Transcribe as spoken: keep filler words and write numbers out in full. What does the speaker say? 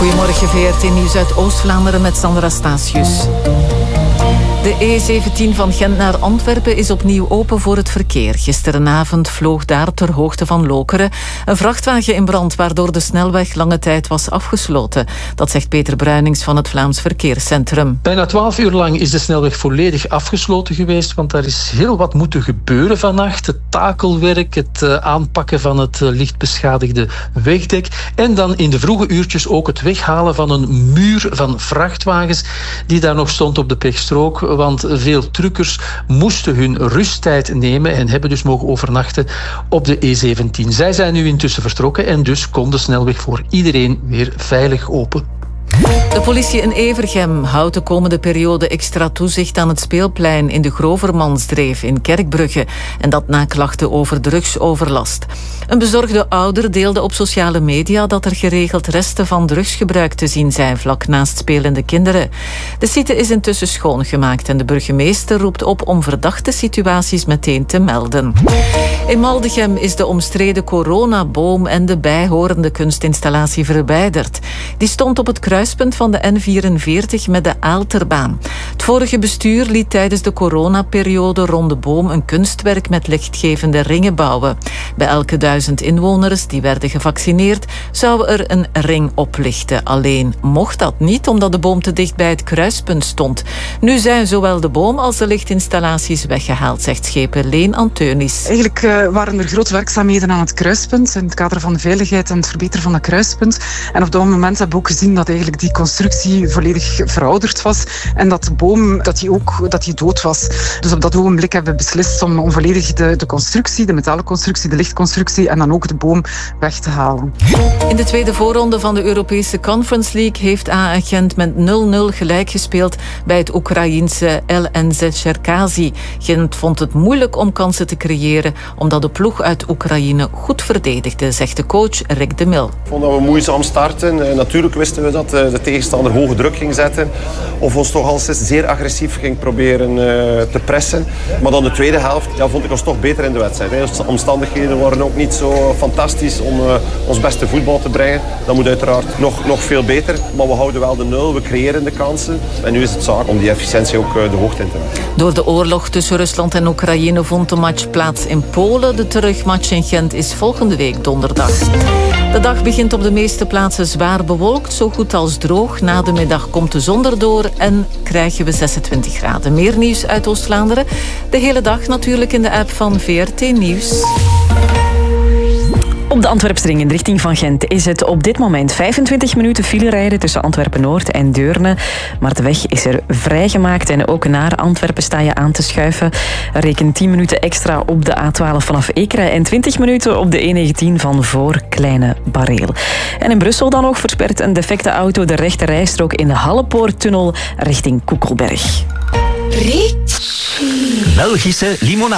Goedemorgen, V R T Nieuws uit Oost-Vlaanderen met Sandra Stasius. De E zeventien van Gent naar Antwerpen is opnieuw open voor het verkeer. Gisterenavond vloog daar ter hoogte van Lokeren een vrachtwagen in brand, waardoor de snelweg lange tijd was afgesloten. Dat zegt Peter Bruinings van het Vlaams Verkeerscentrum. Bijna twaalf uur lang is de snelweg volledig afgesloten geweest, want daar is heel wat moeten gebeuren vannacht. Het takelwerk, het uh, aanpakken van het uh, licht beschadigde wegdek en dan in de vroege uurtjes ook het weghalen van een muur van vrachtwagens die daar nog stond op de pechstrook. Want veel truckers moesten hun rusttijd nemen en hebben dus mogen overnachten op de E zeventien. Zij zijn nu intussen vertrokken en dus kon de snelweg voor iedereen weer veilig open. De politie in Evergem houdt de komende periode extra toezicht aan het speelplein in de Grovermansdreef in Kerkbrugge. En dat na klachten over drugsoverlast. Een bezorgde ouder deelde op sociale media dat er geregeld resten van drugsgebruik te zien zijn vlak naast spelende kinderen. De site is intussen schoongemaakt en de burgemeester roept op om verdachte situaties meteen te melden. In Maldegem is de omstreden coronaboom en de bijhorende kunstinstallatie verwijderd. Die stond op het kruispunt van de N vierenveertig met de Aalterbaan. Het vorige bestuur liet tijdens de coronaperiode rond de boom een kunstwerk met lichtgevende ringen bouwen. Bij elke duizend inwoners die werden gevaccineerd, zou er een ring oplichten. Alleen mocht dat niet, omdat de boom te dicht bij het kruispunt stond. Nu zijn zowel de boom als de lichtinstallaties weggehaald, zegt schepen Leen Anteunis. Eigenlijk uh, waren er grote werkzaamheden aan het kruispunt in het kader van de veiligheid en het verbeteren van dat kruispunt. En op dat moment hebben we ook gezien dat eigenlijk die constructie volledig verouderd was en dat de boom dat die ook dat die dood was. Dus op dat ogenblik hebben we beslist om, om volledig de, de constructie, de metalen constructie, de lichtconstructie en dan ook de boom weg te halen. In de tweede voorronde van de Europese Conference League heeft A S Gent met nul nul gelijk gespeeld bij het Oekraïense L N Z Cherkasy. Gent vond het moeilijk om kansen te creëren omdat de ploeg uit Oekraïne goed verdedigde, zegt de coach Rick de Mil. Ik vond dat we moeizaam starten. Natuurlijk wisten we dat de tegenstander hoge druk ging zetten of ons toch al zeer agressief ging proberen uh, te pressen. Maar dan de tweede helft ja, vond ik ons toch beter in de wedstrijd. De omstandigheden waren ook niet zo fantastisch om uh, ons beste voetbal te brengen. Dat moet uiteraard nog, nog veel beter. Maar we houden wel de nul, we creëren de kansen. En nu is het zaak om die efficiëntie ook uh, de hoogte in te nemen. Door de oorlog tussen Rusland en Oekraïne vond de match plaats in Polen. De terugmatch in Gent is volgende week donderdag. De dag begint op de meeste plaatsen zwaar bewolkt, zo goed als droog. Na de middag komt de zon erdoor en krijgen we zesentwintig graden. Meer nieuws uit Oost-Vlaanderen. De hele dag natuurlijk in de app van V R T Nieuws. Op de Antwerpsring in de richting van Gent is het op dit moment vijfentwintig minuten file rijden tussen Antwerpen-Noord en Deurne. Maar de weg is er vrijgemaakt en ook naar Antwerpen sta je aan te schuiven. Reken tien minuten extra op de A twaalf vanaf Ekeren en twintig minuten op de E negentien van voor Kleine Bareel. En in Brussel dan nog verspert een defecte auto de rechte rijstrook in de Hallepoorttunnel richting Koekelberg. Belgische limonade.